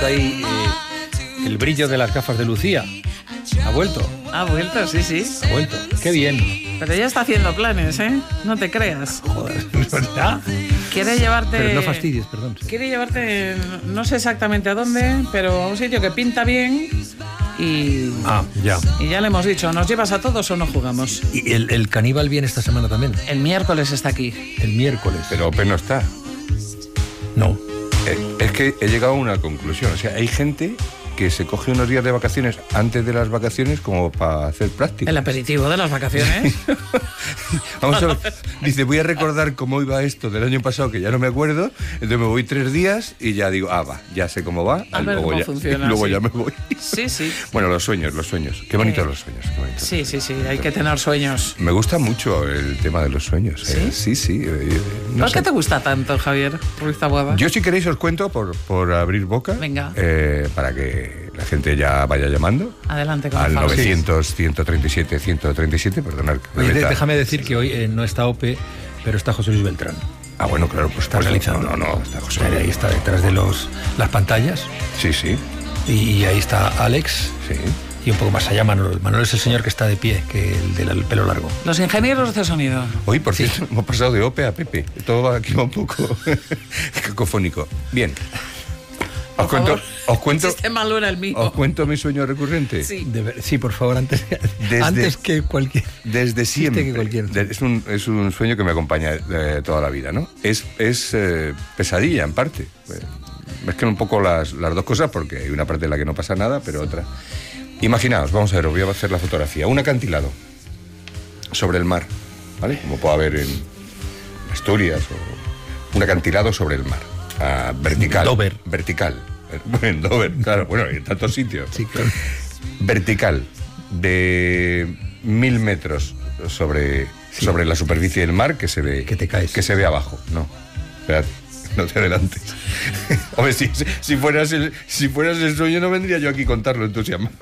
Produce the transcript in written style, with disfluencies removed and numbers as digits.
viendo ahí el brillo de las gafas de Lucía. Ha vuelto. Ha vuelto, sí, sí. Ha vuelto. Qué bien. Pero ya está haciendo planes, ¿eh? No te creas. Joder, ¿verdad? Quiere llevarte... Pero no fastidies, perdón. Quiere llevarte, no sé exactamente a dónde, pero a un sitio que pinta bien y... Ya. Y ya le hemos dicho, ¿nos llevas a todos o no jugamos? ¿Y el caníbal viene esta semana también? El miércoles está aquí. El miércoles. Pero Ope no está. No. Es que he llegado a una conclusión. O sea, hay gente que se coge unos días de vacaciones antes de las vacaciones como para hacer práctica. El aperitivo de las vacaciones. Vamos a ver. Dice, voy a recordar cómo iba esto del año pasado, que ya no me acuerdo. Entonces me voy 3 días y ya digo, va, ya sé cómo va. A ver luego cómo ya, funciona, luego sí. ya me voy. Sí, sí. Bueno, los sueños. Qué bonitos los sueños. Qué bonitos. Sí, sí, sí, hay que tener sueños. Me gusta mucho el tema de los sueños. ¿Sí? Sí. ¿Por qué te gusta tanto, Javier Ruiz Taboada? Yo, si queréis, os cuento por abrir boca. Venga. Para que la gente ya vaya llamando. Adelante con al el favor. 900-137-137, perdonad. Oye, déjame decir que hoy no está Ope, pero está José Luis Beltrán. Ah, bueno, claro, pues Está realizando. No, está José. Ahí está detrás de las pantallas. Sí. Y ahí está Alex. Sí. Y un poco más allá Manuel. Manuel es el señor que está de pie, que el del pelo largo. Los ingenieros de sonido. Hoy, por cierto, hemos pasado de Ope a Pepe. Todo aquí va un poco cacofónico. Bien. Os cuento. Este malo era el mío. Os cuento mi sueño recurrente. Sí. Sí, por favor, antes que cualquier... Desde siempre. que cualquier... Es un sueño que me acompaña toda la vida, ¿no? Es pesadilla, en parte. Mezclan un poco las dos cosas, porque hay una parte en la que no pasa nada, pero otra... Imaginaos, vamos a ver, os voy a hacer la fotografía. Un acantilado sobre el mar, ¿vale? Como puede haber en Asturias, o un acantilado sobre el mar. Vertical. Dover. Vertical. Bueno, en Dover, claro, bueno, en tantos sitios. Sí, claro. Vertical, de 1000 metros sobre la superficie del mar, que se ve... Que te caes. Que se ve abajo. No, espérate, no te adelantes. Hombre, si fueras el sueño, no vendría yo aquí a contarlo entusiasmado.